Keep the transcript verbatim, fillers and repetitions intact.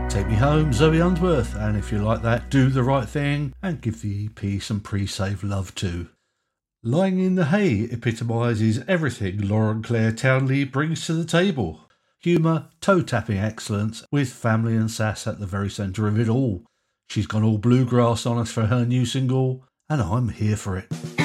Take Me Home, Zoe Unsworth, and if you like that, Do the Right Thing and give the E P some pre-save love too. Lying in the Hay epitomises everything Lauren Claire Townley brings to the table. Humour, toe-tapping excellence, with family and sass at the very centre of it all. She's gone all bluegrass on us for her new single, and I'm here for it.